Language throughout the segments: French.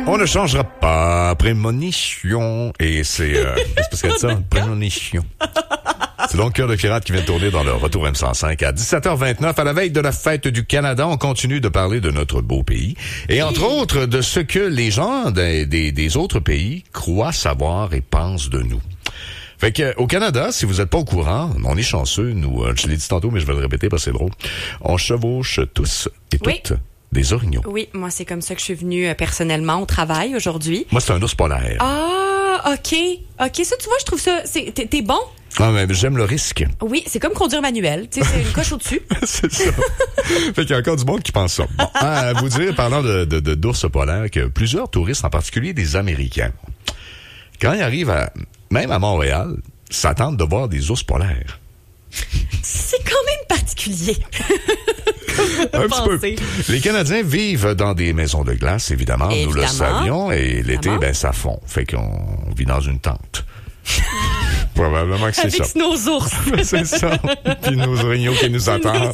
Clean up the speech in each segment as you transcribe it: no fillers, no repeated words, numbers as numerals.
On ne changera pas. Prémonition. Et c'est parce qu'il y a de ça, prémonition. C'est donc Cœur de pirate qui vient de tourner dans le Retour M105 à 17h29. À la veille de la fête du Canada, on continue de parler de notre beau pays. Et entre autres, de ce que les gens des autres pays croient savoir et pensent de nous. Fait que, au Canada, si vous êtes pas au courant, on est chanceux, nous, je l'ai dit tantôt, mais je vais le répéter parce que c'est drôle. On chevauche tous et toutes des orignaux. Oui, moi, c'est comme ça que je suis venue personnellement au travail aujourd'hui. Moi, c'est un ours polaire. Ah, OK. OK, ça, tu vois, je trouve ça, t'es bon? Ah, mais j'aime le risque. Oui, c'est comme conduire manuel. Tu sais, c'est une coche au-dessus. C'est ça. Fait qu'il y a encore du monde qui pense ça. Bon, à vous dire, parlant d'ours polaires, que plusieurs touristes, en particulier des Américains, quand ils arrivent même à Montréal, s'attendent de voir des ours polaires. C'est quand même particulier. Un petit peu. Les Canadiens vivent dans des maisons de glace, évidemment. Nous le savions. Et l'été, ça fond. Fait qu'on vit dans une tente. Probablement que c'est ça. Avec nos ours. C'est ça. Puis nos orignaux qui nous attendent.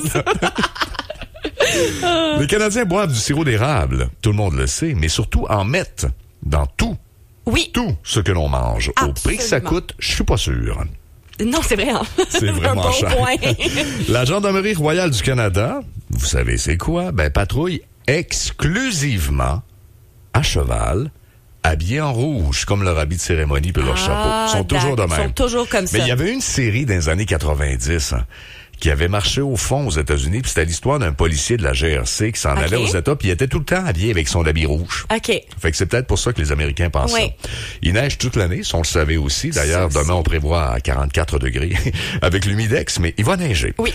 Les Canadiens boivent du sirop d'érable. Tout le monde le sait. Mais surtout en mettent dans tout. Oui. Tout ce que l'on mange. Absolument. Au prix que ça coûte, je suis pas sûr. Non, c'est vrai. Hein? C'est vraiment bon cher. Point. La Gendarmerie royale du Canada, vous savez c'est quoi? Patrouille exclusivement à cheval, habillés en rouge, comme leur habit de cérémonie puis leur chapeau. Ils sont toujours de même. Ils sont toujours comme ça. Mais il y avait une série dans les années 90 qui avait marché au fond aux États-Unis, puis c'était l'histoire d'un policier de la GRC qui s'en allait aux États, puis il était tout le temps habillé avec son habit rouge. OK. Fait que c'est peut-être pour ça que les Américains pensent ça. Il neige toute l'année, si on le savait aussi. D'ailleurs, demain, on prévoit à 44 degrés avec l'humidex, mais il va neiger. Oui.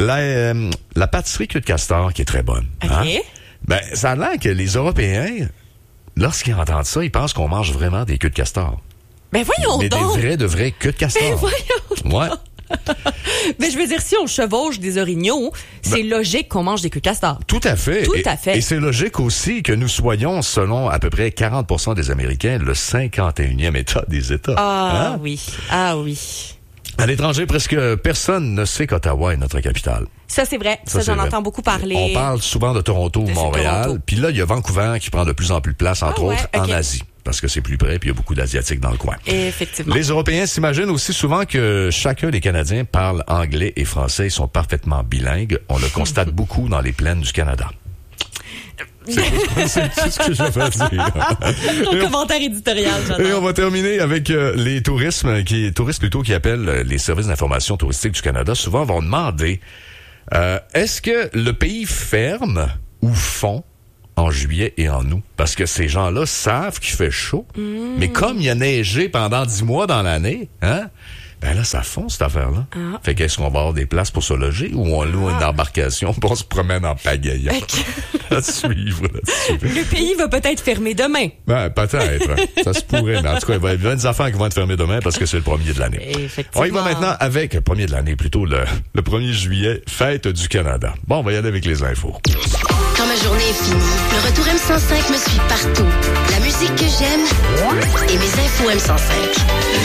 La pâtisserie queue de castor, qui est très bonne. OK. Hein? Ça a l'air que les Européens, lorsqu'ils entendent ça, ils pensent qu'on mange vraiment des queues de castor. Voyons donc! Mais des vrais queues de castor. Voyons donc! Mais je veux dire, si on chevauche des orignaux, c'est logique qu'on mange des queues de castor. Tout à fait. Tout à fait. Et c'est logique aussi que nous soyons, selon à peu près 40% des Américains, le 51e État des États. Ah oui. Ah oui. À l'étranger, presque personne ne sait qu'Ottawa est notre capitale. Ça, c'est vrai. Ça j'en entends beaucoup parler. On parle souvent de Toronto ou Montréal. Puis là, il y a Vancouver qui prend de plus en plus de place, entre autres, en Asie. Parce que c'est plus près, puis il y a beaucoup d'Asiatiques dans le coin. Effectivement. Les Européens s'imaginent aussi souvent que chacun des Canadiens parle anglais et français. Ils sont parfaitement bilingues. On le constate beaucoup dans les plaines du Canada. C'est tout ce que j'avais à dire. Ton commentaire éditorial, j'adore. Et on va terminer avec les touristes qui appellent les services d'information touristique du Canada. Souvent vont demander est-ce que le pays ferme ou fond en juillet et en août? Parce que ces gens-là savent qu'il fait chaud. Mais comme il a neigé pendant 10 mois dans l'année, là, ça fond, cette affaire-là. Fait qu'est-ce qu'on va avoir des places pour se loger ou on loue une embarcation pour on se promène en pagaille? À suivre, là-dessus. Le pays va peut-être fermer demain. Peut-être. Ça se pourrait. Mais en tout cas, il va y avoir des affaires qui vont être fermées demain parce que c'est le 1er de l'année. Effectivement. On y va maintenant avec le 1er de l'année, plutôt le 1er juillet, fête du Canada. Bon, on va y aller avec les infos. Quand ma journée est finie, le retour M105 me suit partout. La musique que j'aime et mes infos M105.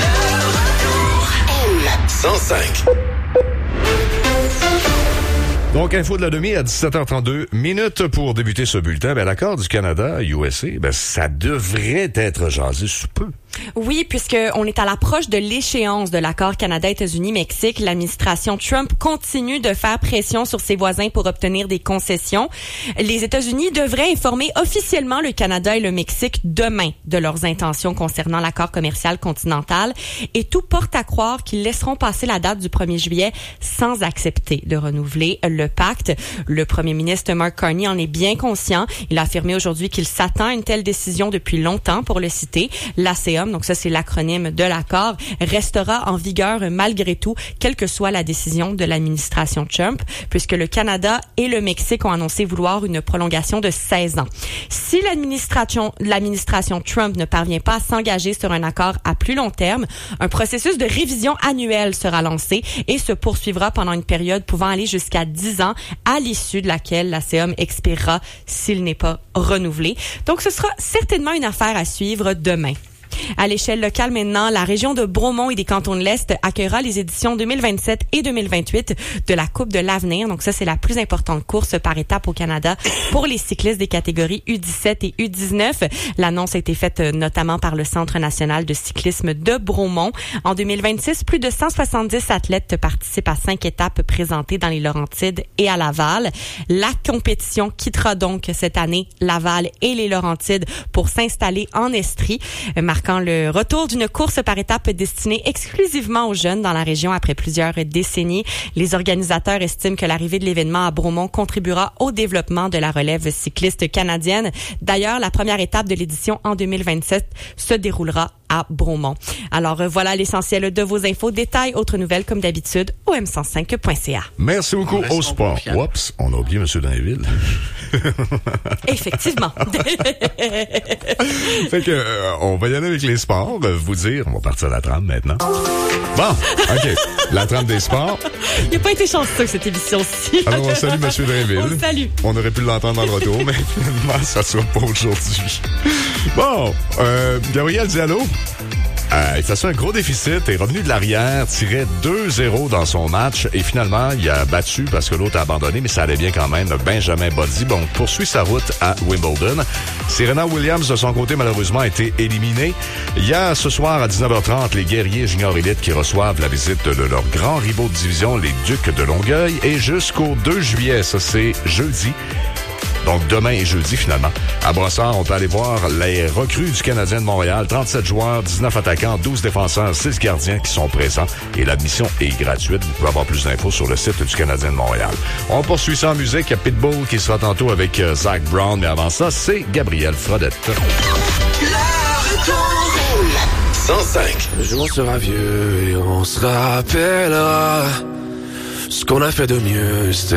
M105. Donc, info de la demi à 17h32 minutes pour débuter ce bulletin. L'accord du Canada, USA, ça devrait être jasé sous peu. Oui, puisqu'on est à l'approche de l'échéance de l'accord Canada-États-Unis-Mexique, l'administration Trump continue de faire pression sur ses voisins pour obtenir des concessions. Les États-Unis devraient informer officiellement le Canada et le Mexique demain de leurs intentions concernant l'accord commercial continental et tout porte à croire qu'ils laisseront passer la date du 1er juillet sans accepter de renouveler le pacte. Le premier ministre Mark Carney en est bien conscient. Il a affirmé aujourd'hui qu'il s'attend à une telle décision depuis longtemps, pour le citer. L'ACEOM, donc ça c'est l'acronyme de l'accord, restera en vigueur malgré tout, quelle que soit la décision de l'administration Trump, puisque le Canada et le Mexique ont annoncé vouloir une prolongation de 16 ans. Si l'administration Trump ne parvient pas à s'engager sur un accord à plus long terme, un processus de révision annuelle sera lancé et se poursuivra pendant une période pouvant aller jusqu'à 10 ans, à l'issue de laquelle l'ACEOM expirera s'il n'est pas renouvelé. Donc ce sera certainement une affaire à suivre demain. À l'échelle locale maintenant, la région de Bromont et des cantons de l'Est accueillera les éditions 2027 et 2028 de la Coupe de l'avenir. Donc ça, c'est la plus importante course par étape au Canada pour les cyclistes des catégories U17 et U19. L'annonce a été faite notamment par le Centre national de cyclisme de Bromont. En 2026, plus de 170 athlètes participent à 5 étapes présentées dans les Laurentides et à Laval. La compétition quittera donc cette année Laval et les Laurentides pour s'installer en Estrie, marquant le retour d'une course par étapes destinée exclusivement aux jeunes dans la région après plusieurs décennies. Les organisateurs estiment que l'arrivée de l'événement à Bromont contribuera au développement de la relève cycliste canadienne. D'ailleurs, la première étape de l'édition en 2027 se déroulera à Bromont. Alors voilà l'essentiel de vos infos. Détails, autres nouvelles comme d'habitude au m105.ca. Merci beaucoup au sport. Oups, on a oublié M. Dainville. Effectivement. Fait que on va y aller avec les sports. Vous dire, on va partir à la trame maintenant. Bon, OK. La trame des sports. Il n'a pas été chanceux cette émission-ci. Alors on salue M. Dainville. On salue. On aurait pu l'entendre dans le retour, mais finalement, ça sera pas aujourd'hui. Bon, Gabriel Diallo. Il faisait un gros déficit, est revenu de l'arrière, tirait 2-0 dans son match et finalement, il a battu parce que l'autre a abandonné, mais ça allait bien quand même. Benjamin Boddy, bon, poursuit sa route à Wimbledon. Serena Williams, de son côté, malheureusement, a été éliminée. Il y a ce soir à 19h30 les guerriers juniors élites qui reçoivent la visite de leurs grands rivaux de division, les Ducs de Longueuil, et jusqu'au 2 juillet, ça c'est jeudi. Donc, demain et jeudi, finalement. À Brossard, on peut aller voir les recrues du Canadien de Montréal. 37 joueurs, 19 attaquants, 12 défenseurs, 6 gardiens qui sont présents. Et l'admission est gratuite. Vous pouvez avoir plus d'infos sur le site du Canadien de Montréal. On poursuit ça en musique. Il y a Pitbull qui sera tantôt avec Zach Brown. Mais avant ça, c'est Gabriel Frodette. 105. Le jour sera vieux et on se rappellera ce qu'on a fait de mieux.